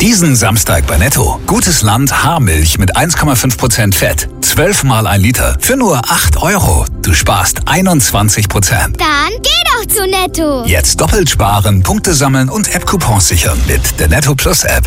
Diesen Samstag bei Netto. Gutes Land Haarmilch mit 1,5% Fett. 12 mal 1 Liter für nur 8 €. Du sparst 21%. Dann geh doch zu Netto. Jetzt doppelt sparen, Punkte sammeln und App-Coupons sichern mit der Netto Plus App.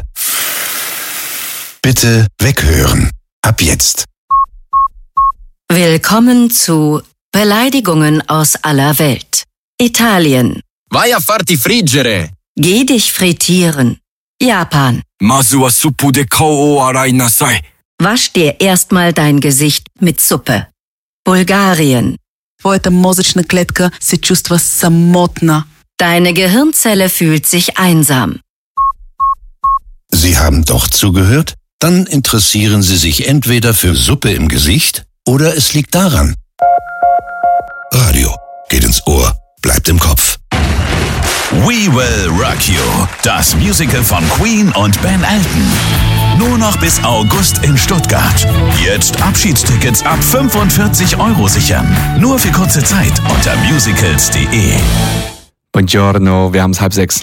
Bitte weghören. Ab jetzt. Willkommen zu Beleidigungen aus aller Welt. Italien. Vai a farti friggere. Geh dich frittieren. Japan. Masu wa suppu de kou o arai nasai. Wasch dir erstmal dein Gesicht mit Suppe. Bulgarien. Твоята мозъчна клетка се чувства самотна. Deine Gehirnzelle fühlt sich einsam. Sie haben doch zugehört? Dann interessieren Sie sich entweder für Suppe im Gesicht oder es liegt daran. Radio geht ins Ohr, bleibt im Kopf. We Will Rock You. Das Musical von Queen und Ben Elton. Nur noch bis August in Stuttgart. Jetzt Abschiedstickets ab 45 € sichern. Nur für kurze Zeit unter musicals.de. Buongiorno, wir haben es 5:30.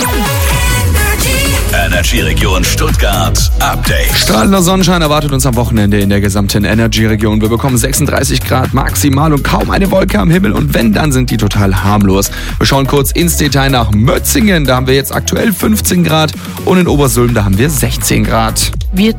Energy-Region Stuttgart Update. Strahlender Sonnenschein erwartet uns am Wochenende in der gesamten Energy-Region. Wir bekommen 36 Grad maximal und kaum eine Wolke am Himmel. Und wenn, dann sind die total harmlos. Wir schauen kurz ins Detail nach Mötzingen. Da haben wir jetzt aktuell 15 Grad. Und in Obersulm, da haben wir 16 Grad.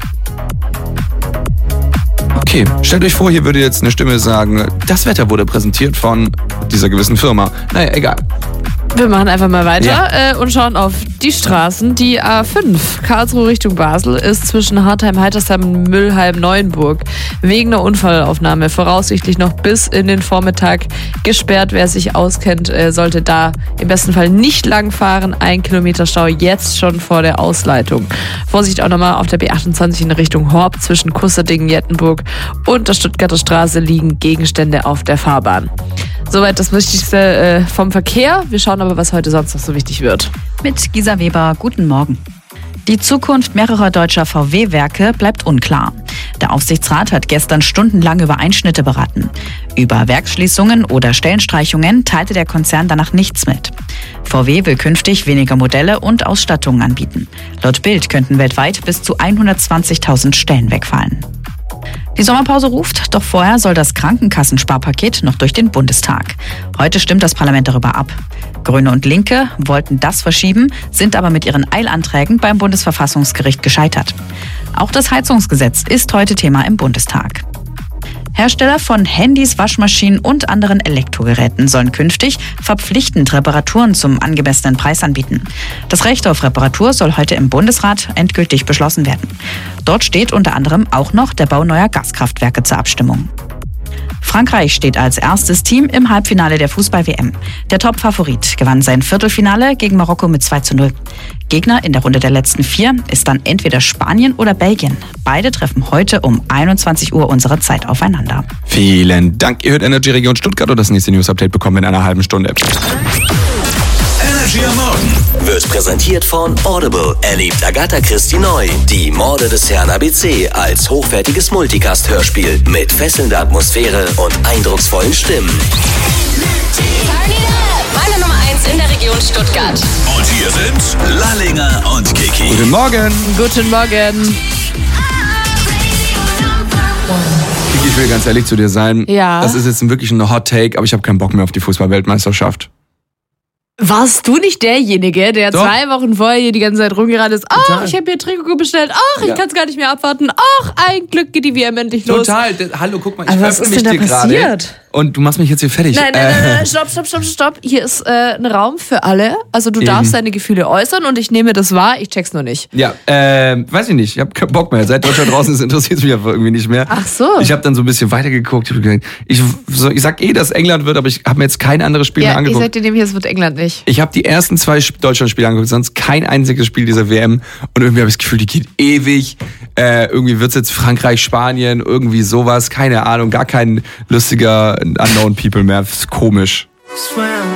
Okay, stellt euch vor, hier würde jetzt eine Stimme sagen, das Wetter wurde präsentiert von dieser gewissen Firma. Naja, egal. Wir machen einfach mal weiter und schauen auf die Straßen. Die A5 Karlsruhe Richtung Basel ist zwischen Hartheim, Heitersheim und Müllheim-Neuenburg wegen einer Unfallaufnahme voraussichtlich noch bis in den Vormittag gesperrt. Wer sich auskennt, sollte da im besten Fall nicht lang fahren. 1 Kilometer Stau jetzt schon vor der Ausleitung. Vorsicht auch nochmal auf der B28 in Richtung Horb zwischen Kusserdingen, Jettenburg und der Stuttgarter Straße liegen Gegenstände auf der Fahrbahn. Soweit das Wichtigste vom Verkehr. Wir schauen aber, was heute sonst noch so wichtig wird. Mit Gisa Weber, guten Morgen. Die Zukunft mehrerer deutscher VW-Werke bleibt unklar. Der Aufsichtsrat hat gestern stundenlang über Einschnitte beraten. Über Werksschließungen oder Stellenstreichungen teilte der Konzern danach nichts mit. VW will künftig weniger Modelle und Ausstattungen anbieten. Laut Bild könnten weltweit bis zu 120.000 Stellen wegfallen. Die Sommerpause ruft, doch vorher soll das Krankenkassensparpaket noch durch den Bundestag. Heute stimmt das Parlament darüber ab. Grüne und Linke wollten das verschieben, sind aber mit ihren Eilanträgen beim Bundesverfassungsgericht gescheitert. Auch das Heizungsgesetz ist heute Thema im Bundestag. Hersteller von Handys, Waschmaschinen und anderen Elektrogeräten sollen künftig verpflichtend Reparaturen zum angemessenen Preis anbieten. Das Recht auf Reparatur soll heute im Bundesrat endgültig beschlossen werden. Dort steht unter anderem auch noch der Bau neuer Gaskraftwerke zur Abstimmung. Frankreich steht als erstes Team im Halbfinale der Fußball-WM. Der Top-Favorit gewann sein Viertelfinale gegen Marokko mit 2:0. Gegner in der Runde der letzten 4 ist dann entweder Spanien oder Belgien. Beide treffen heute um 21 Uhr unserer Zeit aufeinander. Vielen Dank. Ihr hört Energy Region Stuttgart und das nächste News-Update bekommen wir in einer halben Stunde. Energy am Morgen wird präsentiert von Audible. Erlebt Agatha Christie neu. Die Morde des Herrn ABC als hochwertiges Multicast-Hörspiel mit fesselnder Atmosphäre und eindrucksvollen Stimmen. Meine Nummer 1 in der Region Stuttgart. Und hier sind Lallinger und Kiki. Guten Morgen. Guten Morgen. Kiki, ich will ganz ehrlich zu dir sein. Ja. Das ist jetzt wirklich ein Hot Take, aber ich habe keinen Bock mehr auf die Fußball-Weltmeisterschaft. Warst du nicht derjenige, der Doch. 2 Wochen vorher hier die ganze Zeit rumgerannt ist? Total. Ich habe hier Trikot bestellt. Ich kann es gar nicht mehr abwarten. Ein Glück geht die WM endlich los. Total. Hallo, guck mal, ich Aber was öffne ist mich denn dir da gerade. passiert? Und du machst mich jetzt hier fertig. Nein, stopp. Hier ist ein Raum für alle. Also du darfst deine Gefühle äußern und ich nehme das wahr. Ich check's nur nicht. Ja, weiß ich nicht. Ich habe keinen Bock mehr. Seit Deutschland draußen ist, interessiert es mich einfach irgendwie nicht mehr. Ach so. Ich habe dann so ein bisschen weitergeguckt. Ich sag dass England wird, aber ich habe mir jetzt kein anderes Spiel mehr Ja, ich angeguckt. sag dir nämlich, es wird England nicht. Ich habe die ersten 2 Deutschland-Spiele angeguckt, sonst kein einziges Spiel dieser WM. Und irgendwie habe ich das Gefühl, die geht ewig. Irgendwie wird's jetzt Frankreich, Spanien, irgendwie sowas. Keine Ahnung, gar kein lustiger Unknown People mehr. Das ist komisch.